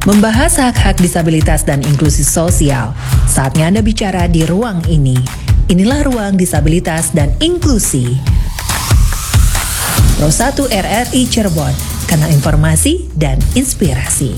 Membahas hak-hak disabilitas dan inklusi sosial. Saatnya Anda bicara di ruang ini. Inilah Ruang Disabilitas dan Inklusi. Pro 1 RRI Cirebon, kanal informasi dan inspirasi.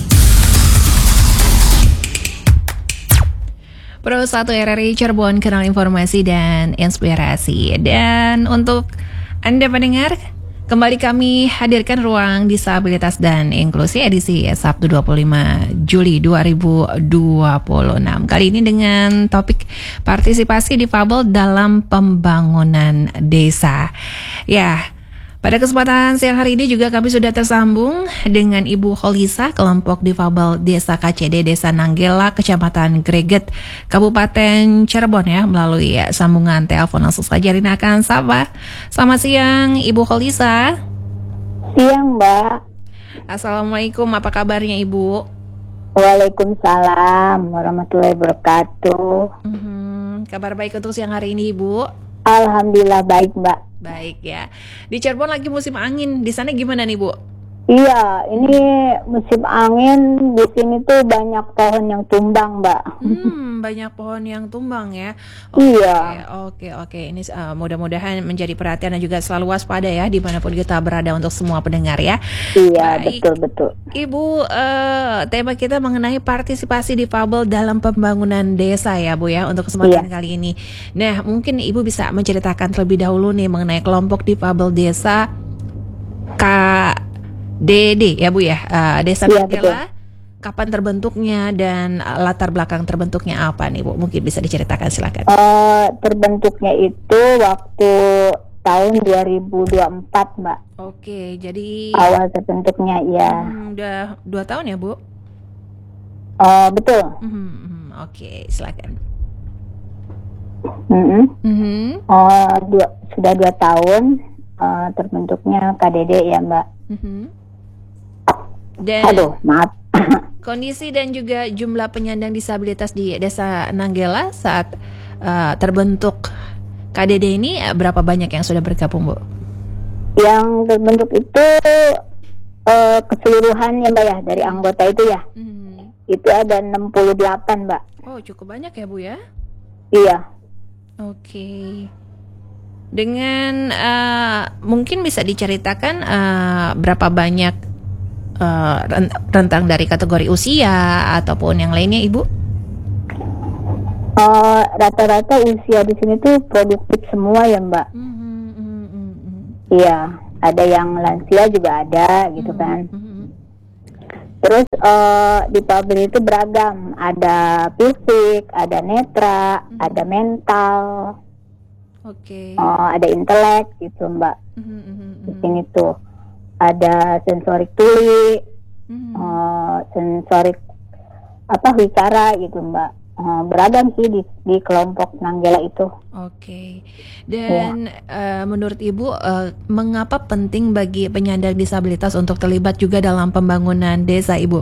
Pro 1 RRI Cirebon, kanal informasi dan inspirasi. Dan untuk Anda pendengar, kembali kami hadirkan Ruang Disabilitas dan Inklusi edisi Sabtu 25 Juli 2026. Kali ini dengan topik partisipasi difabel dalam pembangunan desa. Ya, pada kesempatan siang hari ini juga kami sudah tersambung dengan Ibu Holisa, kelompok difabel Desa KCD Desa Nanggela, Kecamatan Greget, Kabupaten Cirebon ya, melalui sambungan telepon langsung saja Rina akan sapa. Selamat siang Ibu Holisa. Siang Mbak. Assalamualaikum, apa kabarnya Ibu? Waalaikumsalam warahmatullahi wabarakatuh. Kabar baik untuk siang hari ini Ibu? Alhamdulillah baik Mbak. Baik ya. Di Cirebon lagi musim angin. Di sana gimana nih Bu? Iya, ini musim angin. Di sini tuh banyak pohon yang tumbang Mbak. Banyak pohon yang tumbang ya. Iya. Oke. Ini mudah-mudahan menjadi perhatian dan juga selalu waspada ya dimanapun kita berada untuk semua pendengar ya. Iya, Baik. betul. Ibu, tema kita mengenai partisipasi difabel dalam pembangunan desa ya Bu ya, untuk kesempatan kali ini. Nah, mungkin Ibu bisa menceritakan terlebih dahulu nih mengenai kelompok difabel desa KDD ya Bu ya, Desa Nanggela. Kapan terbentuknya dan latar belakang terbentuknya apa nih Bu? Mungkin bisa diceritakan, silakan. Terbentuknya itu waktu tahun 2024 Mbak. Oke, jadi awal terbentuknya ya. Udah 2 tahun ya Bu? Betul. Oke, silakan. Sudah 2 tahun terbentuknya KDD ya Mbak. Dan maaf. Kondisi dan juga jumlah penyandang disabilitas di Desa Nanggela saat terbentuk KDD ini berapa banyak yang sudah bergabung Bu? Yang terbentuk itu keseluruhan ya Mbak ya, dari anggota itu ya. Itu ada 68 Mbak. Oh, cukup banyak ya Bu ya? Iya. Oke. Dengan mungkin bisa diceritakan berapa banyak rentang dari kategori usia ataupun yang lainnya Ibu? Rata-rata usia di sini tuh produktif semua ya Mbak. Iya, ada yang lansia juga ada gitu kan. Terus difabel itu beragam, ada fisik, ada netra, ada mental, ada intelek gitu Mbak. Di sini tuh ada sensorik tuli, sensorik wicara gitu Mbak. Beragam sih di kelompok Nanggela itu. Oke. Dan menurut Ibu, mengapa penting bagi penyandang disabilitas untuk terlibat juga dalam pembangunan desa Ibu?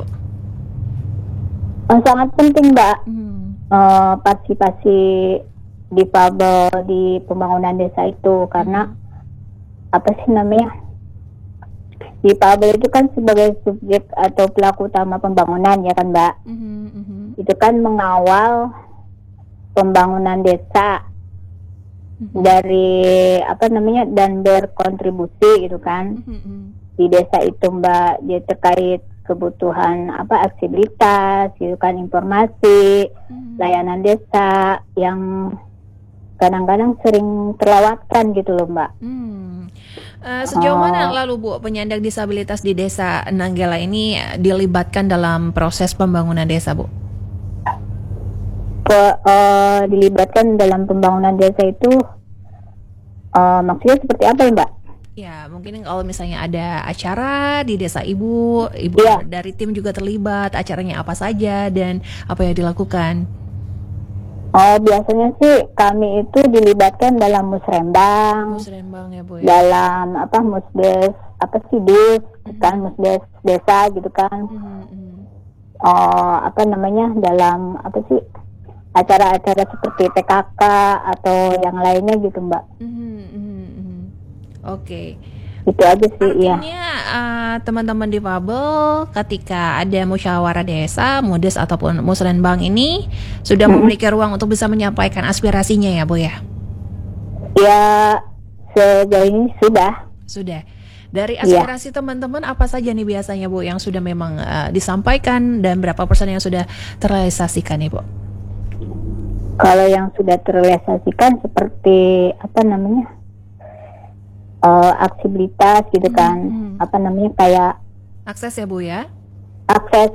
Sangat penting Mbak. Partisipasi difabel di pembangunan desa itu karena difabel itu kan sebagai subjek atau pelaku utama pembangunan ya kan Mbak. Itu kan mengawal pembangunan desa dari dan berkontribusi gitu kan di desa itu Mbak. Dia terkait kebutuhan aksesibilitas gitu kan, informasi, layanan desa yang kadang-kadang sering terlewatkan gitu loh Mbak. Sejauh mana lalu Bu penyandang disabilitas di Desa Nanggela ini dilibatkan dalam proses pembangunan desa Bu? Dilibatkan dalam pembangunan desa itu maksudnya seperti apa ya Mbak? Ya mungkin kalau misalnya ada acara di desa Ibu dari tim juga terlibat, acaranya apa saja dan apa yang dilakukan? Biasanya sih kami itu dilibatkan dalam musrembang ya Bu ya? Dalam musdes kan musdes desa gitu kan. Dalam acara-acara seperti PKK atau yang lainnya gitu Mbak. Oke. Itu aja sih. Artinya teman-teman difabel ketika ada musyawarah desa, MUDES ataupun Musrenbang ini sudah memiliki ruang untuk bisa menyampaikan aspirasinya ya Bu ya? Ya sejauh ini sudah. Dari aspirasi teman-teman apa saja nih biasanya Bu yang sudah memang disampaikan dan berapa persen yang sudah terrealisasikan nih Bu? Kalau yang sudah terrealisasikan seperti aksibilitas gitu kan, kayak akses ya Bu ya? Akses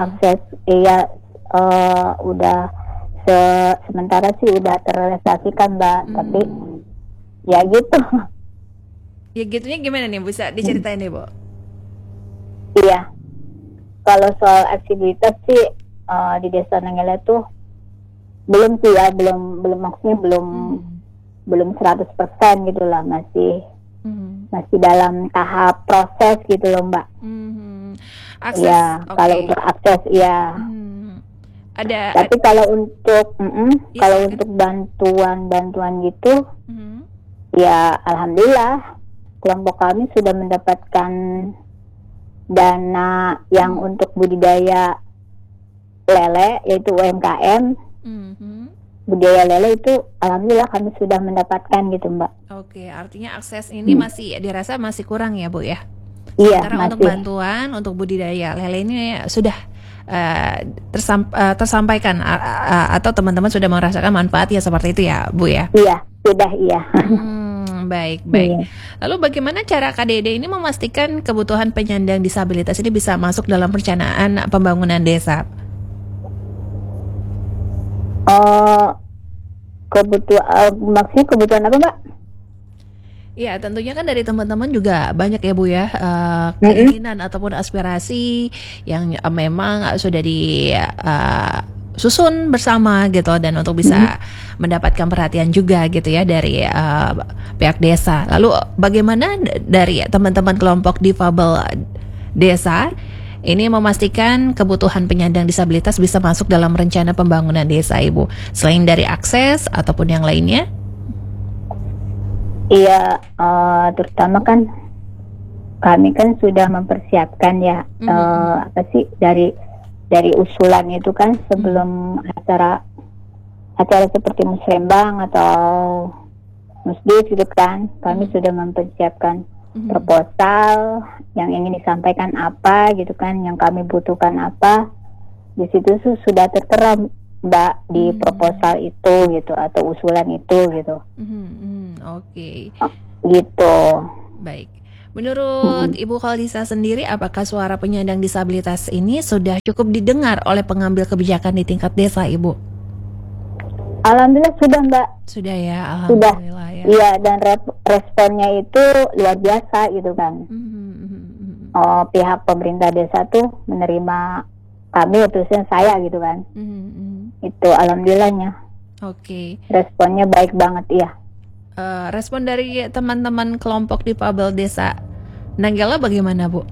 udah sementara sih udah terrealisasikan Mbak, tapi ya gitu. Ya gitunya gimana nih, bisa diceritain deh Bu? Iya, kalau soal aksibilitas sih di Desa Nanggala tuh belum sih ya, belum maksudnya belum 100% gitu lah, masih dalam tahap proses gitu loh Mbak. Akses, ya, okay. Kalau untuk akses ya. Tapi kalau untuk untuk bantuan gitu, ya alhamdulillah kelompok kami sudah mendapatkan dana yang untuk budidaya lele, yaitu UMKM. Budidaya lele itu alhamdulillah kami sudah mendapatkan gitu Mbak. Oke, artinya akses ini masih dirasa masih kurang ya Bu ya? Iya, karena untuk bantuan untuk budidaya lele ini sudah tersampaikan atau teman-teman sudah merasakan manfaatnya seperti itu ya Bu ya? Iya, sudah iya. Baik. Iya. Lalu bagaimana cara KDD ini memastikan kebutuhan penyandang disabilitas ini bisa masuk dalam perencanaan pembangunan desa? Maksudnya kebutuhan apa Mbak? Ya tentunya kan dari teman-teman juga banyak ya Bu ya keinginan ataupun aspirasi yang memang sudah disusun bersama gitu, dan untuk bisa mendapatkan perhatian juga gitu ya dari pihak desa. Lalu bagaimana dari teman-teman kelompok difabel desa ini memastikan kebutuhan penyandang disabilitas bisa masuk dalam rencana pembangunan desa Ibu, selain dari akses ataupun yang lainnya? Iya, terutama kan kami kan sudah mempersiapkan ya dari usulan itu kan sebelum acara seperti Musrembang atau Musdis gitu kan, kami sudah mempersiapkan proposal yang ingin disampaikan apa gitu kan, yang kami butuhkan apa. Di situ sudah tertera Mbak di proposal itu gitu, atau usulan itu gitu. Oke. Gitu. Baik. Menurut Ibu Khalisa sendiri, apakah suara penyandang disabilitas ini sudah cukup didengar oleh pengambil kebijakan di tingkat desa, Ibu? Alhamdulillah sudah Mbak. Sudah ya, alhamdulillah ya. Iya, dan responnya itu luar biasa gitu kan. Pihak pemerintah desa tuh menerima kami, terusnya saya gitu kan. Itu alhamdulillahnya. Oke. Responnya baik banget ya. Respon dari teman-teman kelompok difabel desa Nanggala bagaimana Bu?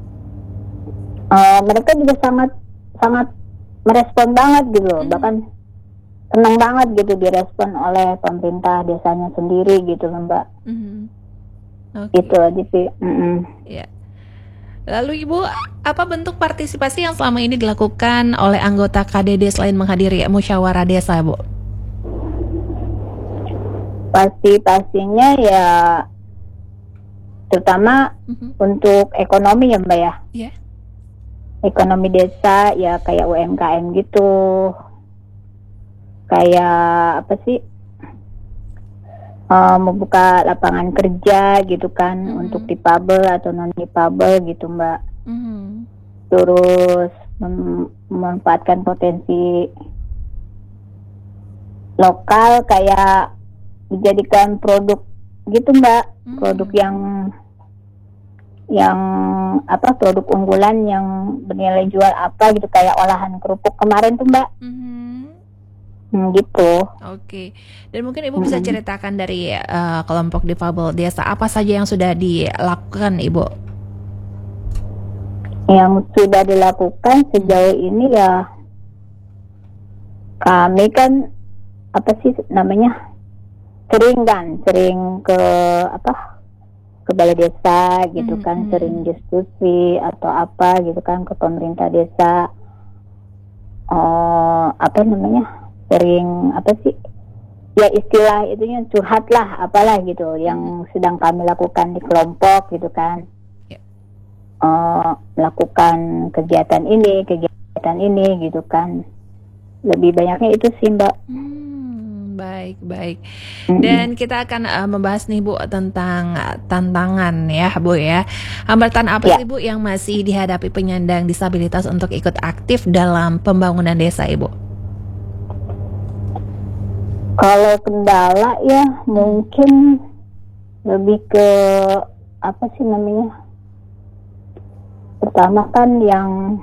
Mereka juga sangat merespon banget gitu loh. Bahkan senang banget gitu direspon oleh pemerintah desanya sendiri gitu loh Mbak. Okay. Itu aja sih. Ya. Lalu Ibu, apa bentuk partisipasi yang selama ini dilakukan oleh anggota KDD selain menghadiri musyawarah desa Bu? Pastinya ya terutama untuk ekonomi ya Mbak ya. Yeah. Ekonomi desa ya kayak UMKM gitu. Kayak membuka lapangan kerja gitu kan untuk difabel atau non difabel gitu Mbak. Terus memanfaatkan potensi lokal kayak dijadikan produk gitu Mbak, produk yang produk unggulan yang bernilai jual apa gitu, kayak olahan kerupuk kemarin tuh Mbak. Gitu. Oke. Dan mungkin Ibu bisa ceritakan dari kelompok difabel desa apa saja yang sudah dilakukan Ibu? Yang sudah dilakukan sejauh ini ya, kami kan sering ke balai desa gitu kan, sering diskusi atau apa gitu kan ke pemerintah desa. Apa namanya, sering apa sih ya, istilah itunya curhat lah apalah gitu yang sedang kami lakukan di kelompok gitu kan. Melakukan kegiatan ini gitu kan, lebih banyaknya itu sih Mbak. Baik. Dan kita akan membahas nih Bu tentang tantangan ya Bu ya. Hambatan apa sih Bu yang masih dihadapi penyandang disabilitas untuk ikut aktif dalam pembangunan desa Ibu? Kalau kendala ya mungkin lebih ke apa sih namanya? Pertama kan yang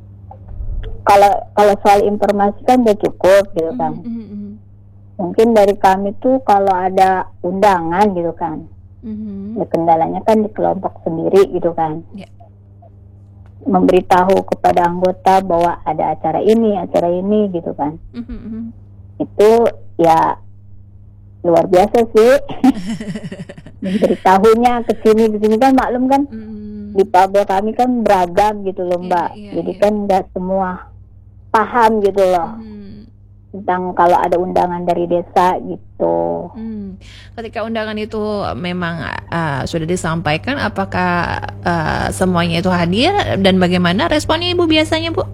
kalau soal informasi kan udah cukup gitu kan. Mungkin dari kami tuh kalau ada undangan gitu kan, ya kendalanya kan di kelompok sendiri gitu kan. Memberitahu kepada anggota bahwa ada acara ini gitu kan. Itu ya luar biasa sih. Memberitahunya ke sini kan maklum kan. Di Papua kami kan beragam gitu loh Mbak. Jadi kan nggak semua paham gitu loh. Tentang kalau ada undangan dari desa gitu. Ketika undangan itu memang sudah disampaikan, apakah semuanya itu hadir dan bagaimana responnya Ibu biasanya Bu?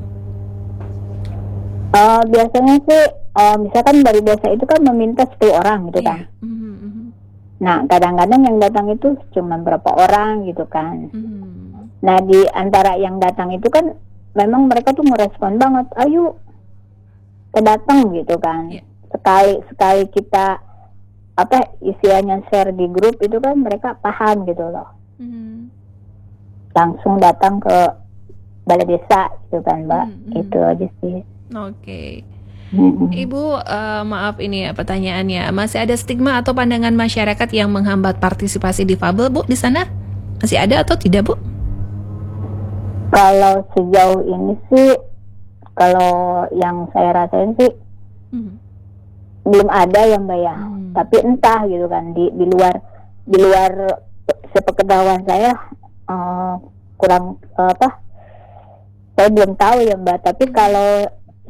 Biasanya sih misalkan dari desa itu kan meminta 10 orang gitu kan. Nah kadang-kadang yang datang itu cuma berapa orang gitu kan. Nah di antara yang datang itu kan memang mereka tuh merespon banget, ayo datang gitu kan. Sekali kita apa istilahnya share di grup itu kan mereka paham gitu loh. Langsung datang ke balai desa gitu kan Mbak. Itu aja sih. Oke. Ibu, maaf ini pertanyaannya, masih ada stigma atau pandangan masyarakat yang menghambat partisipasi difabel Bu di sana? Masih ada atau tidak Bu? Kalau sejauh ini sih, kalau yang saya rasain sih belum ada ya Mbak ya. Tapi entah gitu kan di luar sepengetahuan saya kurang saya belum tahu ya Mbak. Tapi kalau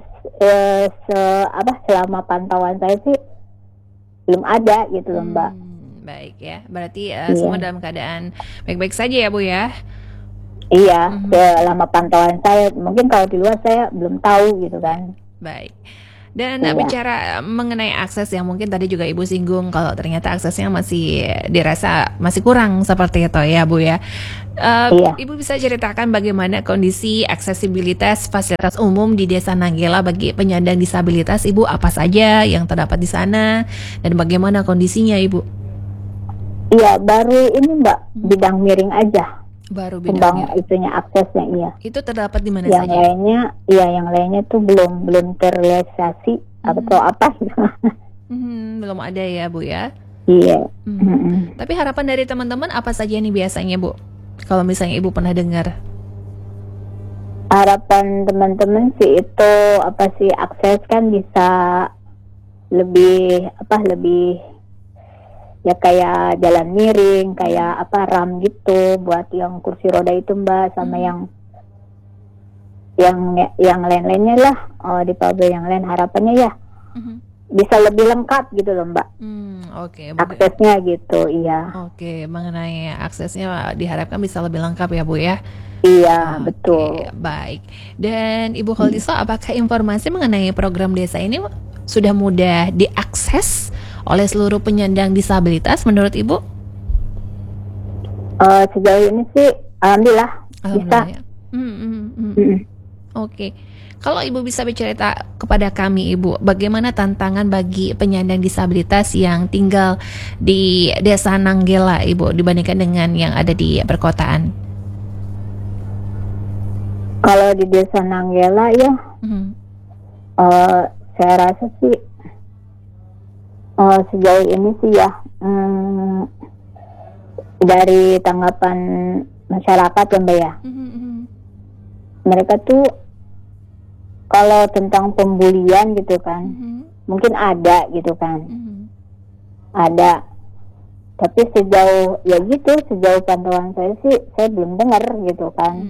selama pantauan saya sih belum ada gitu loh Mbak. Baik ya, berarti semua dalam keadaan baik-baik saja ya Bu ya. Iya, selama pantauan saya, mungkin kalau di luar saya belum tahu gitu kan. Baik. Dan bicara mengenai akses yang mungkin tadi juga Ibu singgung, kalau ternyata aksesnya masih dirasa masih kurang seperti itu ya Bu ya. Ibu bisa ceritakan bagaimana kondisi aksesibilitas fasilitas umum di Desa Nanggela bagi penyandang disabilitas Ibu, apa saja yang terdapat di sana dan bagaimana kondisinya Ibu? Iya, baru ini Mbak, bidang miring aja. Baru bidang itunya aksesnya iya. Itu terdapat di mana yang saja? Yang lainnya tuh belum terrealisasi atau apa gitu. Belum ada ya Bu ya. Iya. Tapi harapan dari teman-teman apa saja nih biasanya Bu? Kalau misalnya Ibu pernah dengar? Harapan teman-teman sih itu apa sih, akses kan bisa lebih ya kayak jalan miring, kayak ram gitu buat yang kursi roda itu Mbak, sama yang lain-lainnya lah. Di pabrik yang lain harapannya ya bisa lebih lengkap gitu loh Mbak. Aksesnya gitu, iya. Mengenai aksesnya diharapkan bisa lebih lengkap ya Bu ya. Iya, betul. Baik. Dan Ibu Kholdiso, apakah informasi mengenai program desa ini sudah mudah diakses oleh seluruh penyandang disabilitas menurut Ibu? Sejauh ini sih alhamdulillah bisa. Kalau Ibu bisa bercerita kepada kami Ibu, bagaimana tantangan bagi penyandang disabilitas yang tinggal di Desa Nanggela Ibu dibandingkan dengan yang ada di perkotaan? Kalau di Desa Nanggela ya, saya rasa sih sejauh ini sih ya, dari tanggapan masyarakat ya Mbak ya, mereka tuh kalau tentang pembulian gitu kan, mungkin ada gitu kan, ada. Tapi sejauh pantauan saya sih, saya belum dengar gitu kan.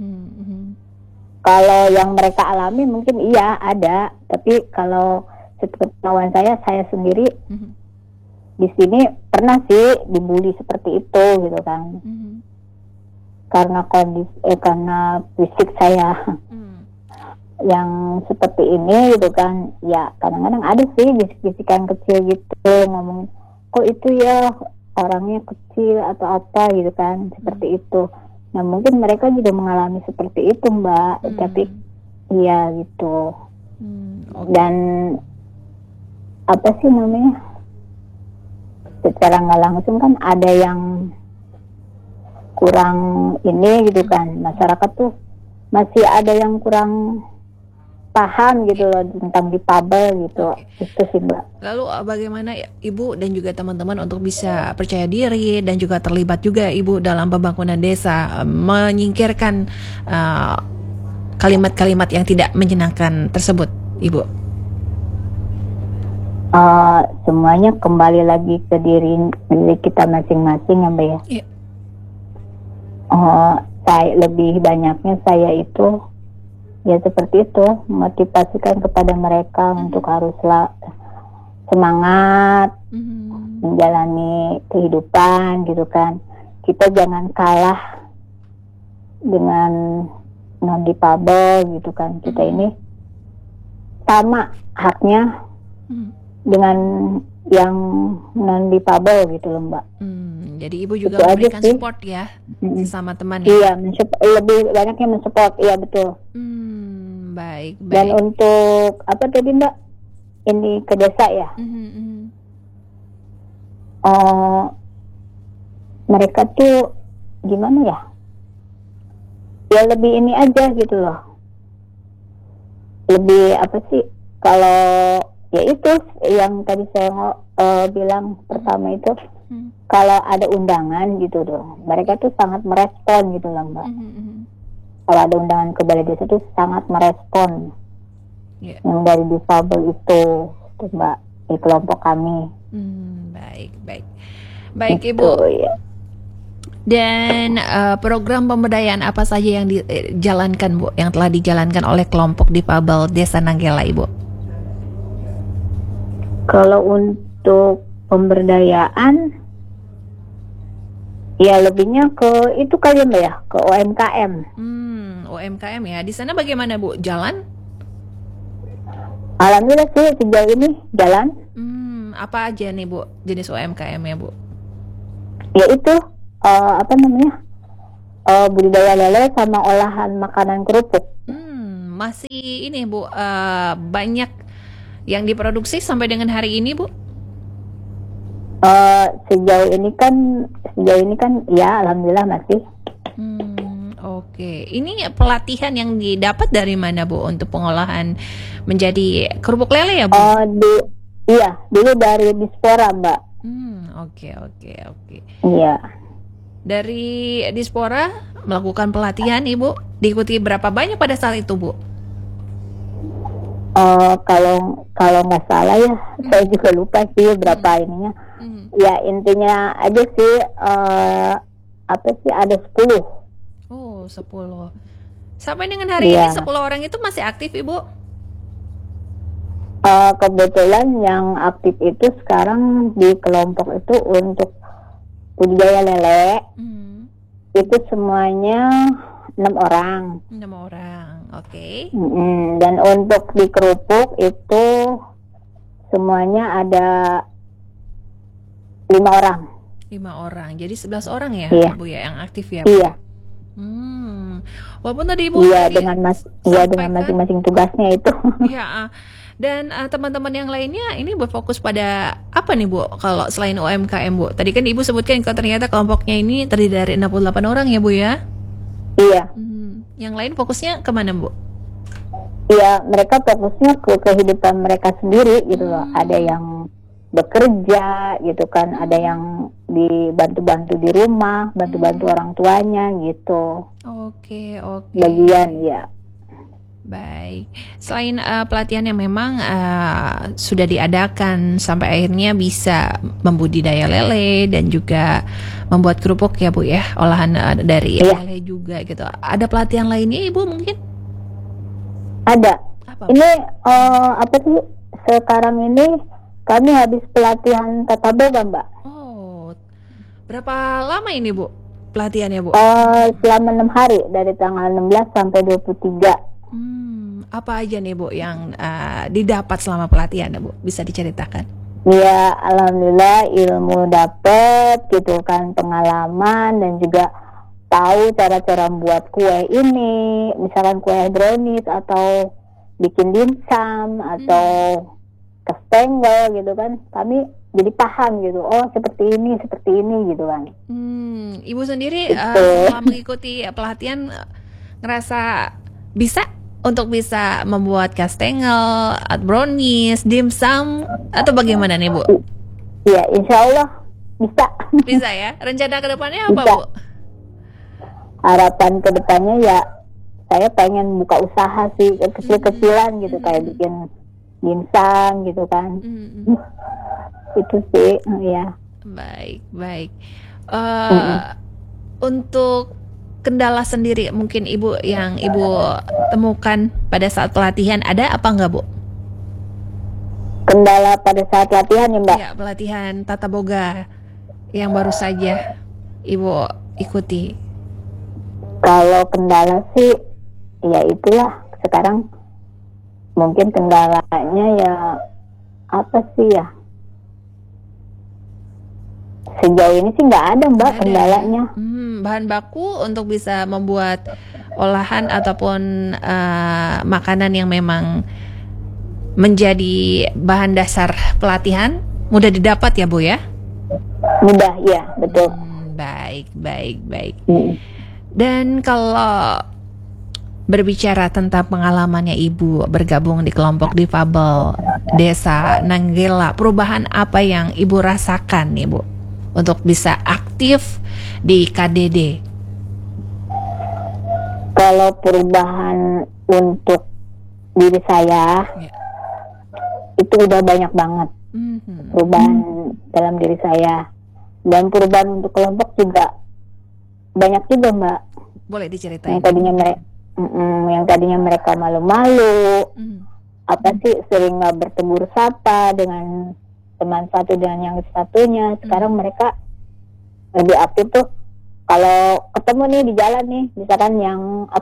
Kalau yang mereka alami mungkin iya ada, tapi kalau sepengetahuan saya sendiri di sini pernah sih dibully seperti itu gitu kan. Karena karena fisik saya yang seperti ini gitu kan, ya kadang-kadang ada sih bisik-bisikan kecil gitu ngomongin, kok itu ya orangnya kecil atau apa gitu kan, seperti itu. Nah mungkin mereka juga mengalami seperti itu Mbak, tapi iya gitu. Dan apa sih namanya, secara nggak langsung kan ada yang kurang ini gitu kan, masyarakat tuh masih ada yang kurang paham gitu loh tentang difabel gitu. Itu sih Mbak. Lalu bagaimana Ibu dan juga teman-teman untuk bisa percaya diri dan juga terlibat juga Ibu dalam pembangunan desa, menyingkirkan kalimat-kalimat yang tidak menyenangkan tersebut, Ibu? Semuanya kembali lagi ke diri kita masing-masing ya Mbak ya. Yeah. Saya lebih banyaknya saya itu ya seperti itu, motivasikan kepada mereka untuk haruslah semangat menjalani kehidupan gitu kan. Kita jangan kalah dengan non difabel gitu kan. Kita ini sama haknya dengan yang non difabel gitu loh Mbak. Jadi Ibu juga itu memberikan support ya sesama teman ya? Iya, lebih banyaknya mensupport, iya betul. Baik. Dan untuk apa tadi Mbak? Ini ke desa ya? Mereka tuh gimana ya? Ya lebih ini aja gitu loh. Lebih apa sih? Kalau ya itu yang tadi saya bilang pertama itu, kalau ada undangan gitu loh, mereka tuh sangat merespon gitu loh Mbak. Kalau ada undangan ke balai desa tuh sangat merespon yang dari difabel itu Mbak, di kelompok kami. Baik Ibu ya. Dan program pemberdayaan apa saja yang dijalankan Bu, yang telah dijalankan oleh kelompok difabel Desa Nanggela Ibu? Kalau untuk pemberdayaan ya lebihnya ke itu kali Mbak ya, ke UMKM. UMKM ya. Di sana bagaimana Bu? Jalan? Alhamdulillah sih sejauh ini jalan. Apa aja nih Bu jenis UMKM ya Bu? Ya itu apa namanya, budidaya lele sama olahan makanan kerupuk. Masih ini Bu, banyak yang diproduksi sampai dengan hari ini Bu? Sejauh ini kan ya alhamdulillah masih. Oke. Ini pelatihan yang didapat dari mana Bu untuk pengolahan menjadi kerupuk lele ya Bu? Iya, dulu dari Dispora Mbak. Oke. Iya. Dari Dispora melakukan pelatihan Ibu, diikuti berapa banyak pada saat itu Bu? Kalau nggak salah ya, saya juga lupa sih berapa ininya. Ya intinya aja sih apa sih ada 10. Oh 10. Sampai dengan hari ini 10 orang itu masih aktif Ibu? Kebetulan yang aktif itu sekarang di kelompok itu untuk budidaya lele itu semuanya 6 orang. 6 orang, oke. Dan untuk di kerupuk itu semuanya ada 5 orang. 5 orang, jadi 11 orang ya, Bu ya yang aktif ya? Iya. Walaupun tadi Ibu dengan masing-masing tugasnya itu. Iya. Dan teman-teman yang lainnya ini berfokus pada apa nih Bu? Kalau selain UMKM Bu, tadi kan Ibu sebutkan kalau ternyata kelompoknya ini terdiri dari 68 orang ya Bu ya? Iya. Yang lain fokusnya kemana Bu? Iya, mereka fokusnya ke kehidupan mereka sendiri gitu loh. Ada yang bekerja gitu kan, ada yang dibantu-bantu di rumah, bantu-bantu orang tuanya gitu. Oke. Bagian ya. Baik. Selain pelatihan yang memang sudah diadakan sampai akhirnya bisa membudidaya lele dan juga membuat kerupuk ya Bu ya, olahan dari lele juga gitu. Ada pelatihan lainnya Ibu mungkin? Ada. Apa? Ini apa sih? Sekarang ini kami habis pelatihan tata boga, Mbak. Oh, berapa lama ini Bu pelatihannya Bu? Selama 6 hari dari tanggal 16 sampai 23. Apa aja nih Bu yang didapat selama pelatihan Bu? Bisa diceritakan? Ya, alhamdulillah ilmu dapat gitu kan, pengalaman dan juga tahu cara-cara membuat kue ini, misalkan kue brownies atau bikin dimsum atau kastengel gitu kan. Kami jadi paham gitu, oh seperti ini gitu kan. Ibu sendiri setelah mengikuti pelatihan ngerasa bisa untuk bisa membuat kastengel, brownies, dimsum, atau bagaimana nih Bu? Ya, insya Allah bisa. Bisa ya? Rencana kedepannya apa bisa. Bu? Harapan kedepannya ya, saya pengen buka usaha sih, kecil-kecilan gitu, kayak bikin dimsum gitu kan. Itu sih, ya. Baik. Untuk kendala sendiri mungkin Ibu yang Ibu temukan pada saat pelatihan ada apa enggak Bu? Kendala pada saat latihan ya Mbak? Ya, pelatihan tata boga yang baru saja Ibu ikuti. Kalau kendala sih ya itulah, sekarang mungkin kendalanya ya apa sih ya? Sejauh ini sih nggak ada Mbak kendalanya. Bahan baku untuk bisa membuat olahan ataupun makanan yang memang menjadi bahan dasar pelatihan mudah didapat ya Bu ya? Mudah ya, betul. Baik. Dan kalau berbicara tentang pengalamannya Ibu bergabung di kelompok difabel Desa Nanggela, perubahan apa yang Ibu rasakan nih Bu untuk bisa aktif di KDD? Kalau perubahan untuk diri saya itu udah banyak banget perubahan dalam diri saya, dan perubahan untuk kelompok juga banyak juga Mbak. Boleh diceritain? Yang tadinya mereka malu-malu, apa sih sering nggak bertegur sapa dengan teman satu dengan yang satunya. Sekarang mereka lebih aktif tuh. Kalau ketemu nih di jalan nih, misalkan yang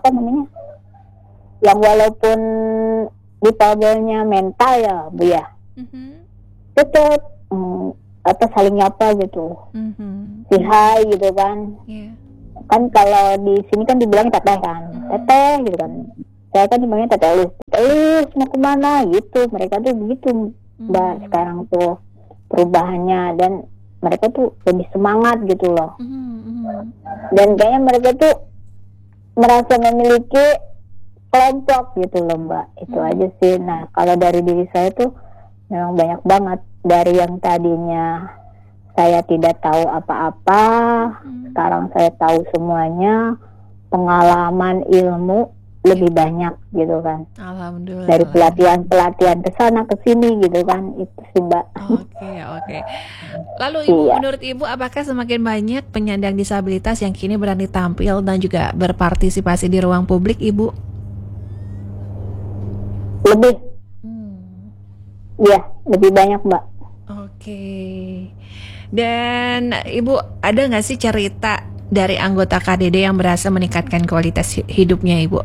yang walaupun difabelnya mental ya Bu ya, tetap saling nyapa gitu, si hai gitu kan. Kan kalau di sini kan dibilang teteh kan, teteh gitu kan. Saya kan dibilangnya teteh Elis mau kemana gitu. Mereka tuh begitu Mbak. Sekarang tuh perubahannya, dan mereka tuh lebih semangat gitu loh. Dan kayaknya mereka tuh merasa memiliki kelompok gitu loh Mbak. Itu aja sih. Nah kalau dari diri saya tuh memang banyak banget. Dari yang tadinya saya tidak tahu apa-apa, sekarang saya tahu semuanya. Pengalaman, ilmu lebih banyak gitu kan. Alhamdulillah. Dari pelatihan ke sana ke sini gitu kan. Itu sih Mbak. Oke. Lalu Ibu, menurut Ibu apakah semakin banyak penyandang disabilitas yang kini berani tampil dan juga berpartisipasi di ruang publik Ibu? Lebih. Ya, lebih banyak Mbak. Oke. Dan Ibu ada nggak sih cerita dari anggota KDD yang berhasil meningkatkan kualitas hidupnya Ibu?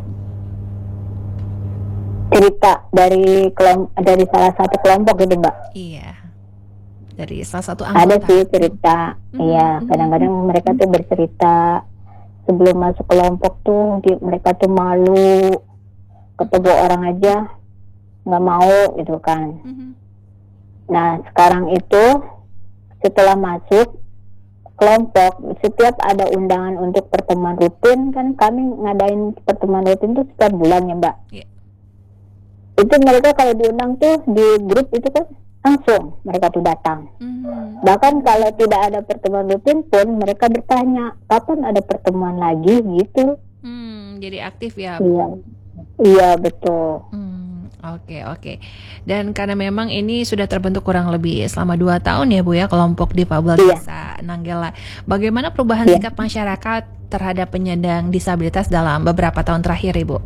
Cerita dari salah satu kelompok gitu Mbak? Iya. Dari salah satu anggota. Ada sih cerita. Iya, kadang-kadang mereka tuh bercerita sebelum masuk kelompok tuh mereka tuh malu, ketemu orang aja nggak mau gitu kan. Nah sekarang itu setelah masuk kelompok, setiap ada undangan untuk pertemuan rutin, kan kami ngadain pertemuan rutin tuh setiap bulan ya Mbak. Itu mereka kalau diundang tuh di grup itu kan langsung mereka tuh datang. Bahkan kalau tidak ada pertemuan rutin pun mereka bertanya kapan ada pertemuan lagi gitu. Jadi aktif ya Bu? Iya, betul. Oke. Dan karena memang ini sudah terbentuk kurang lebih selama 2 tahun ya Bu ya, kelompok difabel Desa Nanggala. Bagaimana perubahan sikap masyarakat terhadap penyandang disabilitas dalam beberapa tahun terakhir Ibu?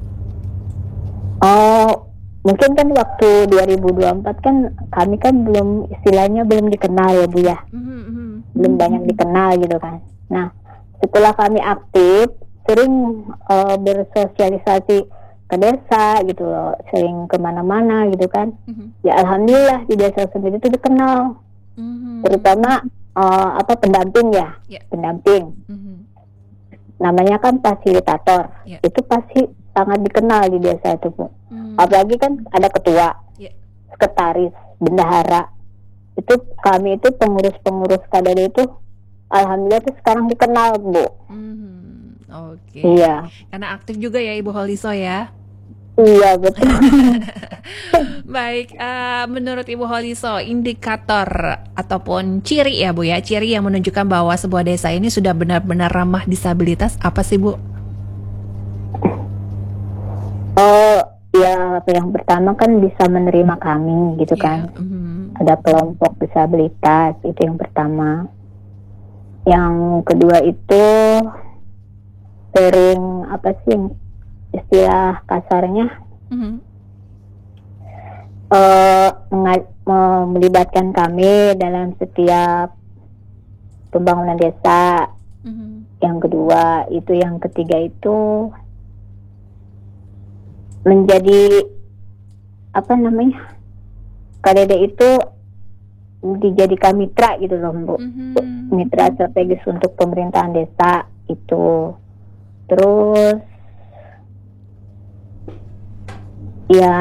Oh, mungkin kan waktu 2024 kan kami kan istilahnya belum dikenal ya Bu ya. Belum banyak dikenal gitu kan. Nah, setelah kami aktif, sering bersosialisasi ke desa gitu loh, sering kemana-mana gitu kan. Ya alhamdulillah di desa sendiri itu dikenal, terutama pendamping ya, pendamping. Namanya kan fasilitator, itu pasti sangat dikenal di desa itu Bu. Apalagi kan ada ketua, sekretaris, bendahara. Itu kami itu pengurus KDD itu, alhamdulillah itu sekarang dikenal Bu. Oke. Iya. Karena aktif juga ya Ibu Holiso ya. Iya betul. Baik, menurut Ibu Holiso, indikator ataupun ciri ya Bu ya, ciri yang menunjukkan bahwa sebuah desa ini sudah benar-benar ramah disabilitas apa sih Bu? Ya yang pertama kan bisa menerima kami gitu kan. Ada kelompok disabilitas, itu yang pertama. Yang kedua itu sering istilah kasarnya melibatkan kami dalam setiap pembangunan desa. Yang kedua itu, yang ketiga itu menjadi KDD itu dijadikan mitra gitu loh Bu. Mitra strategis untuk pemerintahan desa itu. Terus ya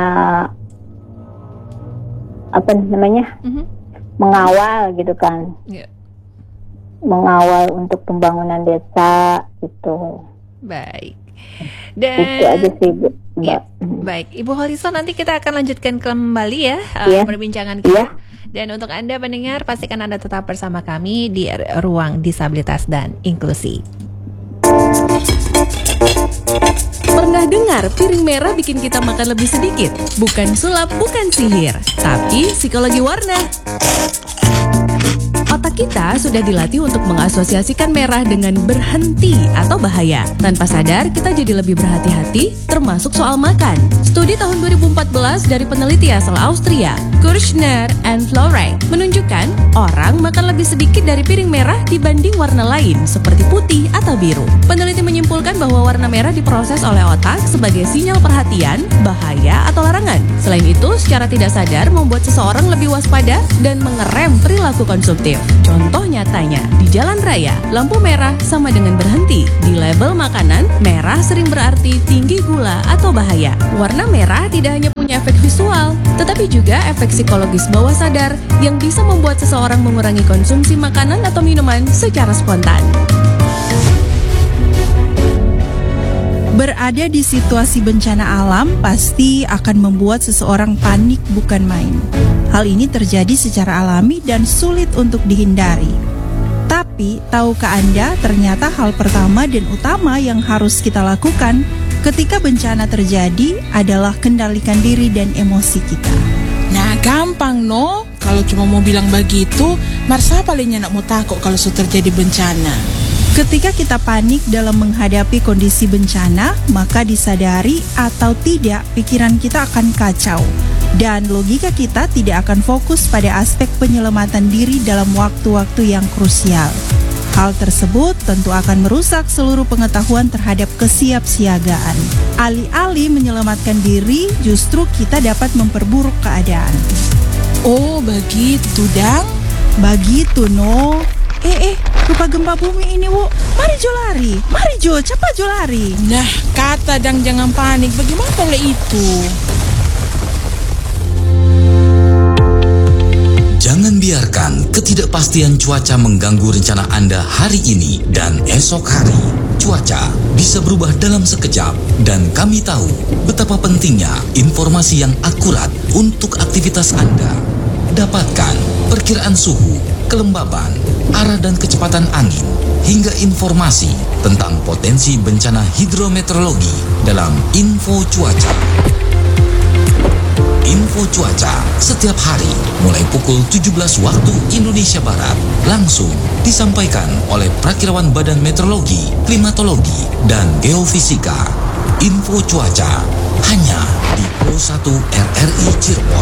mengawal gitu kan. Mengawal untuk pembangunan desa itu. Baik. Dan itu aja sih Bu. Baik, Ibu Holiso, nanti kita akan lanjutkan kembali ya perbincangan kita. Dan untuk Anda pendengar, pastikan Anda tetap bersama kami di Ruang Disabilitas dan Inklusi. Pernah dengar piring merah bikin kita makan lebih sedikit? Bukan sulap, bukan sihir, tapi psikologi warna. Otak kita sudah dilatih untuk mengasosiasikan merah dengan berhenti atau bahaya. Tanpa sadar, kita jadi lebih berhati-hati, termasuk soal makan. Studi tahun 2014 dari peneliti asal Austria, Kirchner and Florey, menunjukkan orang makan lebih sedikit dari piring merah dibanding warna lain, seperti putih atau biru. Peneliti menyimpulkan bahwa warna merah diproses oleh otak sebagai sinyal perhatian, bahaya, atau larangan. Selain itu, secara tidak sadar membuat seseorang lebih waspada dan mengerem perilaku konsumtif. Contoh nyatanya, di jalan raya, lampu merah sama dengan berhenti. Di label makanan, merah sering berarti tinggi gula atau bahaya. Warna merah tidak hanya punya efek visual, tetapi juga efek psikologis bawah sadar yang bisa membuat seseorang mengurangi konsumsi makanan atau minuman secara spontan. Berada di situasi bencana alam pasti akan membuat seseorang panik bukan main. Hal ini terjadi secara alami dan sulit untuk dihindari. Tapi, tahukah Anda ternyata hal pertama dan utama yang harus kita lakukan ketika bencana terjadi adalah kendalikan diri dan emosi kita. Nah, gampang no. Kalau cuma mau bilang begitu, Marsa palingnya nak mau takut kalau sudah terjadi bencana. Ketika kita panik dalam menghadapi kondisi bencana, maka disadari atau tidak, pikiran kita akan kacau. Dan logika kita tidak akan fokus pada aspek penyelamatan diri dalam waktu-waktu yang krusial. Hal tersebut tentu akan merusak seluruh pengetahuan terhadap kesiapsiagaan. Alih-alih menyelamatkan diri, justru kita dapat memperburuk keadaan. Oh, begitu, Dang? Begitu, no. Rupa gempa bumi ini, Bu. Mari Jo lari. Mari Jo, cepat Jo lari. Nah, kata Dang jangan panik. Bagaimana oleh itu? Jangan biarkan ketidakpastian cuaca mengganggu rencana Anda hari ini dan esok hari. Cuaca bisa berubah dalam sekejap dan kami tahu betapa pentingnya informasi yang akurat untuk aktivitas Anda. Dapatkan perkiraan suhu, kelembaban, arah dan kecepatan angin, hingga informasi tentang potensi bencana hidrometeorologi dalam Info Cuaca. Info Cuaca setiap hari mulai pukul 17 waktu Indonesia Barat langsung disampaikan oleh Prakirawan Badan Meteorologi, Klimatologi, dan Geofisika. Info Cuaca hanya di Pro 1 RRI Cirebon.